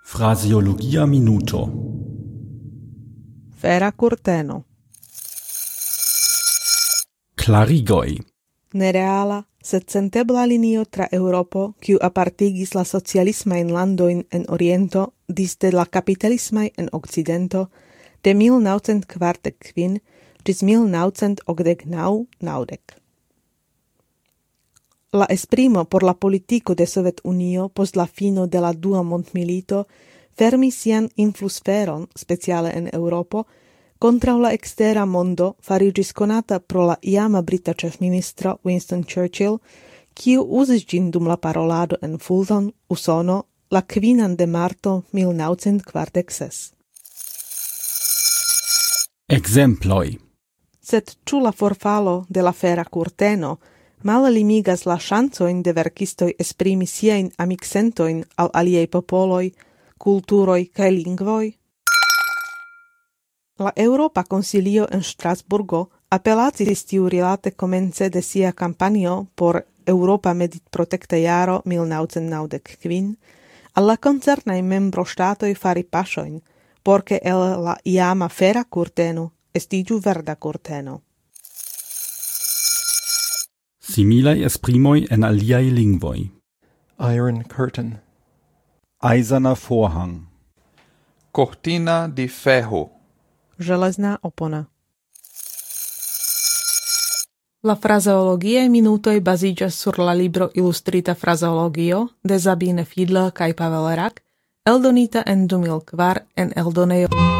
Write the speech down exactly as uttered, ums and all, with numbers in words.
Fraseologia minuto. Fera kurteno. Klarigoj. Nereala, sed sentebla linio tra Europo, kiu apartigis la socialismajn landojn en Oriento disde la kapitalismaj en Okcidento de mil naŭcent kvardek kvin ĝis mil naŭcent okdek naŭ naŭdek. La esprimo por la politico de Sovetunio post la fino de la Dua mondmilito fermi sian influsferon, speciale en Europo, kontraŭ la ekstera mondo fariĝis konata pro la iama brita ĉefministro Winston Churchill, kiu uzis ĝin dum la parolado en Fulton, Usono, la kvinan de marto mil naŭcent kvardek ses. Ekzemploj. Sed ĉu la forfalo de la fera kurteno malalimigas la ŝancojn de verkistoj esprimi siajn amiksentojn al aliaj popoloj, kulturoj kaj lingvoj? La Europa Konsilio en Strasburgo apelacis tiurilate komence de sia kampanjo por Europa meditprotekta jaro mil naŭcent naŭdek kvin al la koncernaj membroŝtatoj fari paŝojn, por ke el la iama fera kurteno estiĝu verda kurteno. Similaj esprimoj en aliaj lingvoj. Iron curtain. Eiserner Vorhang. Cortina de ferro. Železná opona. La frazeologiae minutoj baziĝas sur la libro Ilustrita frazeologio de Sabine Fiedler kaj Pavel Rak, eldonita en du mil kvar en eldonejo